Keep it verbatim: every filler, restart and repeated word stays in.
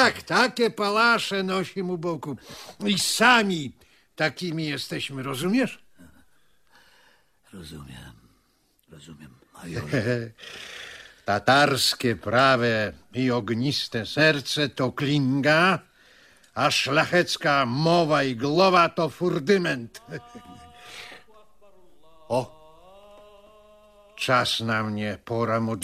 Tak, takie palasze nosimy u boku. I sami takimi jesteśmy, rozumiesz? Rozumiem, rozumiem, majorze. Tatarskie prawe i ogniste serce to klinga, a szlachecka mowa i głowa to furdyment. O, czas na mnie, pora modlitwy.